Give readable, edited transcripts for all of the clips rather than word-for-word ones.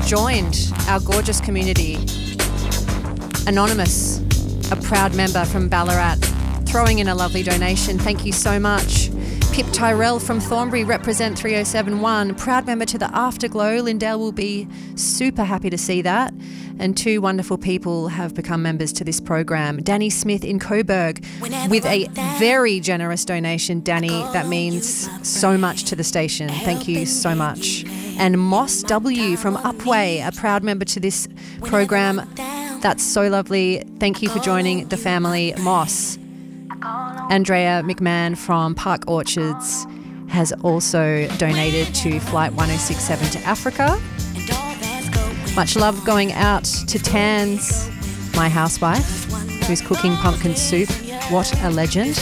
joined our gorgeous community. Anonymous, a proud member from Ballarat, throwing in a lovely donation. Thank you so much. Pip Tyrell from Thornbury, represent 3071. Proud member to the Afterglow. Lindell will be super happy to see that. And 2 wonderful people have become members to this program. Danny Smith in Coburg with a very generous donation. Danny, that means so much to the station. Thank you so much. And Moss W from Upway, a proud member to this program. That's so lovely. Thank you for joining the family, Moss. Andrea McMahon from Park Orchards has also donated to Flight 1067 to Africa. Much love going out to Tans, my housewife, who's cooking pumpkin soup. What a legend.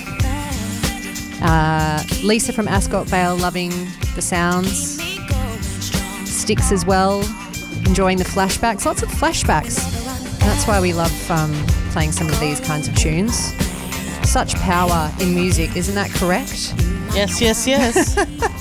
Lisa from Ascot Vale, loving the sounds. Sticks as well, enjoying the flashbacks. Lots of flashbacks. And that's why we love playing some of these kinds of tunes. Such power in music, isn't that correct? Yes, yes, yes.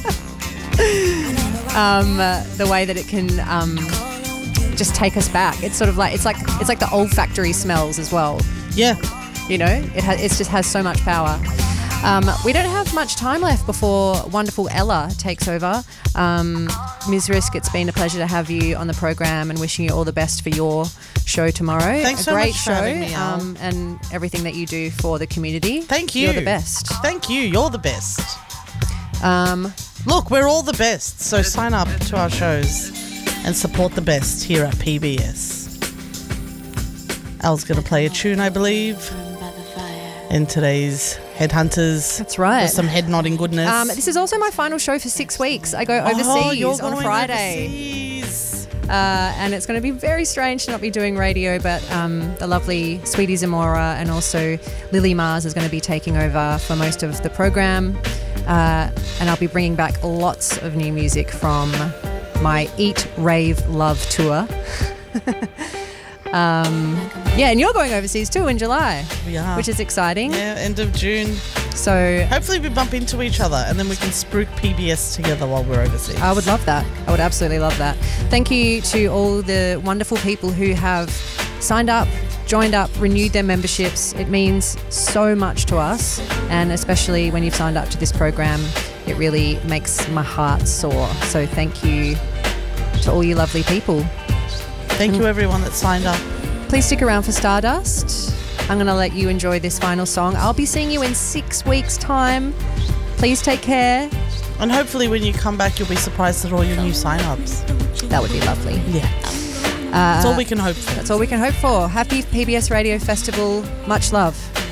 The way that it can just take us back. It's sort of like it's like the olfactory smells as well. Yeah. You know, it just has so much power. We don't have much time left before wonderful Ella takes over. Ms. Risk, it's been a pleasure to have you on the program and wishing you all the best for your show tomorrow. Thanks so much for having me, Al. And everything that you do for the community. Thank you. You're the best. Thank you. You're the best. Look, we're all the best, so sign up to our shows and support the best here at PBS. Al's going to play a tune, I believe, in today's Headhunters. That's right. With some head nodding goodness. This is also my final show for 6 weeks. I go overseas on Friday. Overseas. And it's going to be very strange to not be doing radio, but the lovely Sweetie Zamora and also Lily Mars is going to be taking over for most of the program. And I'll be bringing back lots of new music from my Eat, Rave, Love tour. Yeah, and you're going overseas too in July. We are. Which is exciting. Yeah, end of June. So hopefully we bump into each other and then we can spruik PBS together while we're overseas. I would love that. I would absolutely love that. Thank you to all the wonderful people who have signed up, joined up, renewed their memberships. It means so much to us, and especially when you've signed up to this program, it really makes my heart soar. So thank you to all you lovely people. Thank you everyone that signed up. Please stick around for Stardust. I'm going to let you enjoy this final song. I'll be seeing you in 6 weeks' time. Please take care. And hopefully when you come back, you'll be surprised at all your new sign-ups. That would be lovely. Yeah. That's all we can hope for. That's all we can hope for. Happy PBS Radio Festival. Much love.